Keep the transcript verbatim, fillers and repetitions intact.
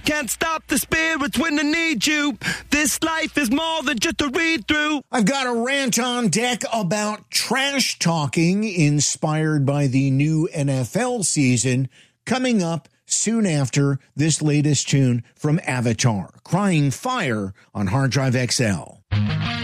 Can't stop the spirits when I need you. This life is more than just a read-through. I've got a rant on deck about trash talking inspired by the new N F L season coming up soon after this latest tune from Avatar, Crying Fire on Hard Drive X L.